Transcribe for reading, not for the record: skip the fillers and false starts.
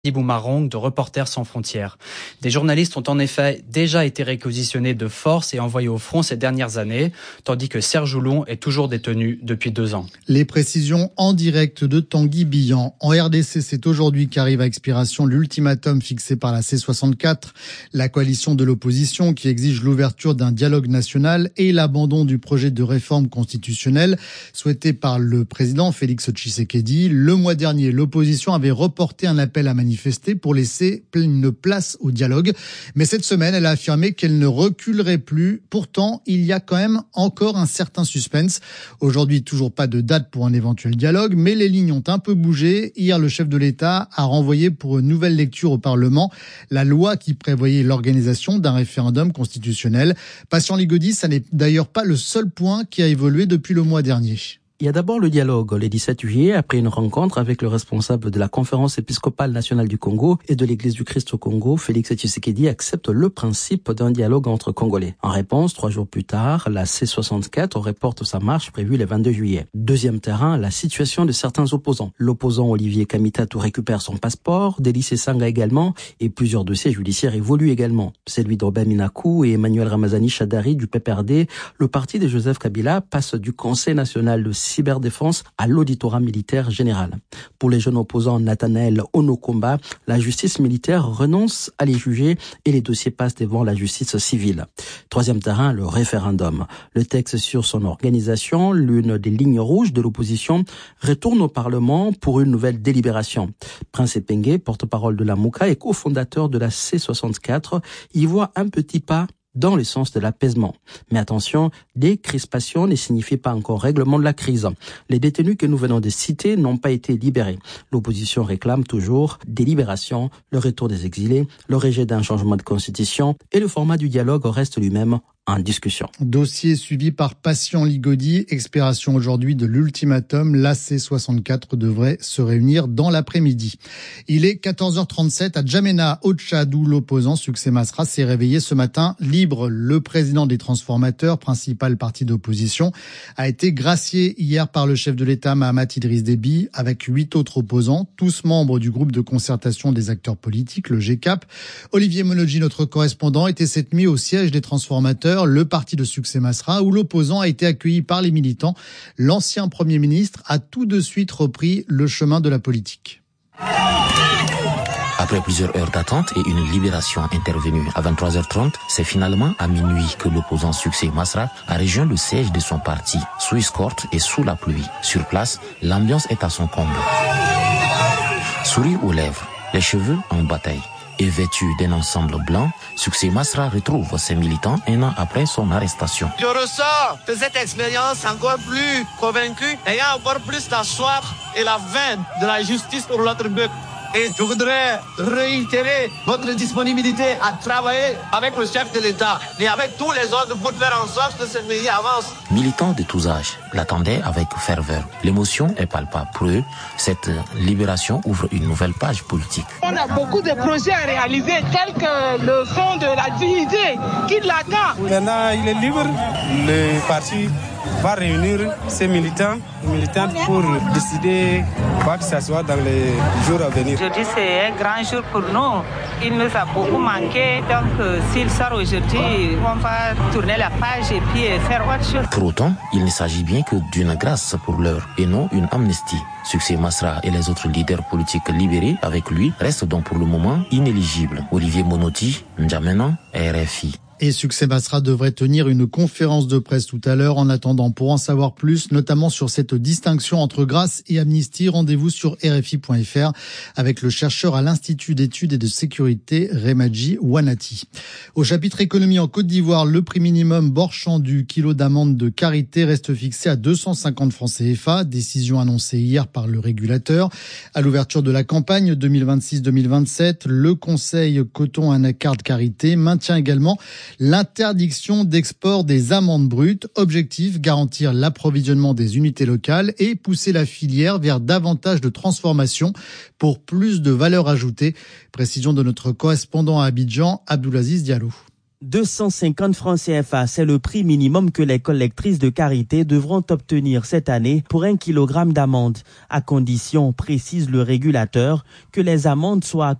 Boumarong de Reporters sans frontières. Des journalistes ont en effet déjà été réquisitionnés de force et envoyés au front ces dernières années, tandis que Serge Oulon est toujours détenu depuis 2 ans. Les précisions en direct de Tanguy Billan. En RDC, c'est aujourd'hui qu'arrive à expiration l'ultimatum fixé par la C64, la coalition de l'opposition qui exige l'ouverture d'un dialogue national et l'abandon du projet de réforme constitutionnelle souhaité par le président Félix Tshisekedi. Le mois dernier, l'opposition avait reporté un appel à manifester pour laisser une place au dialogue. Mais cette semaine, elle a affirmé qu'elle ne reculerait plus. Pourtant, il y a quand même encore un certain suspense. Aujourd'hui, toujours pas de date pour un éventuel dialogue, mais les lignes ont un peu bougé. Hier, le chef de l'État a renvoyé pour une nouvelle lecture au Parlement la loi qui prévoyait l'organisation d'un référendum constitutionnel. Patient Ligodi, ça n'est d'ailleurs pas le seul point qui a évolué depuis le mois dernier. Il y a d'abord le dialogue. Le 17 juillet, après une rencontre avec le responsable de la Conférence épiscopale nationale du Congo et de l'Église du Christ au Congo, Félix Tshisekedi accepte le principe d'un dialogue entre Congolais. En réponse, 3 jours plus tard, la C64 reporte sa marche prévue le 22 juillet. Deuxième terrain, la situation de certains opposants. L'opposant Olivier Kamitatou récupère son passeport, Délice Sanga également, et plusieurs dossiers judiciaires évoluent également. Celui d'Obed Minakou et Emmanuel Ramazani Chadari du PPRD, le parti de Joseph Kabila passe du Conseil national de cyberdéfense à l'auditorat militaire général. Pour les jeunes opposants Nathanaël Onokomba, la justice militaire renonce à les juger et les dossiers passent devant la justice civile. Troisième terrain, le référendum. Le texte sur son organisation, l'une des lignes rouges de l'opposition, retourne au Parlement pour une nouvelle délibération. Prince Epenge, porte-parole de la Mouka et cofondateur de la C64, y voit un petit pas dans le sens de l'apaisement. Mais attention, décrispation ne signifie pas encore règlement de la crise. Les détenus que nous venons de citer n'ont pas été libérés. L'opposition réclame toujours des libérations, le retour des exilés, le rejet d'un changement de constitution et le format du dialogue reste lui-même en discussion. Dossier suivi par Patient Ligodi, expiration aujourd'hui de l'ultimatum. La C64 devrait se réunir dans l'après-midi. Il est 14h37 à Djamena, au Tchad, où l'opposant Succès Masra s'est réveillé ce matin libre. Le président des transformateurs, principal parti d'opposition, a été gracié hier par le chef de l'État Mahamat Idriss Déby avec 8 autres opposants, tous membres du groupe de concertation des acteurs politiques, le GCAP. Olivier Monodji, notre correspondant, était cette nuit au siège des transformateurs, le parti de Succès Masra, où l'opposant a été accueilli par les militants. L'ancien Premier ministre a tout de suite repris le chemin de la politique. Après plusieurs heures d'attente et une libération intervenue à 23h30, c'est finalement à minuit que l'opposant Succès Masra a rejoint le siège de son parti, sous escorte et sous la pluie. Sur place, l'ambiance est à son comble. Sourire aux lèvres, les cheveux en bataille. Et vêtu d'un ensemble blanc, Succès Masra retrouve ses militants un an après son arrestation. Je ressors de cette expérience encore plus convaincu, ayant encore plus la soif et la veine de la justice pour notre peuple. Et je voudrais réitérer votre disponibilité à travailler avec le chef de l'État et avec tous les autres pour faire en sorte que ce pays avance. Militants de tous âges l'attendaient avec ferveur. L'émotion est palpable pour eux. Cette libération ouvre une nouvelle page politique. On a beaucoup de projets à réaliser, tels que le fonds de la dignité qui l'attend. Maintenant, il est libre. Le parti va réunir ses militants pour décider quoi que ce soit dans les jours à venir. Aujourd'hui, c'est un grand jour pour nous. Il nous a beaucoup manqué. Donc, s'il sort aujourd'hui, on va tourner la page et puis faire autre chose. Pour autant, il ne s'agit bien que d'une grâce pour l'heure et non une amnistie. Succès Masra et les autres leaders politiques libérés avec lui restent donc pour le moment inéligibles. Olivier Monodji, N'Djamena, RFI. Et Succès Masra devrait tenir une conférence de presse tout à l'heure. En attendant, pour en savoir plus, notamment sur cette distinction entre grâce et amnistie, rendez-vous sur RFI.fr avec le chercheur à l'Institut d'études et de sécurité Remadji Wanati. Au chapitre économie en Côte d'Ivoire, le prix minimum borchant du kilo d'amande de karité reste fixé à 250 francs CFA. Décision annoncée hier par le régulateur. À l'ouverture de la campagne 2026-2027, le Conseil coton anacarde karité maintient également l'interdiction d'export des amandes brutes. Objectif, garantir l'approvisionnement des unités locales et pousser la filière vers davantage de transformation pour plus de valeur ajoutée. Précision de notre correspondant à Abidjan, Abdoulaziz Diallo. 250 francs CFA, c'est le prix minimum que les collectrices de karité devront obtenir cette année pour 1 kilogramme d'amande, à condition, précise le régulateur, que les amendes soient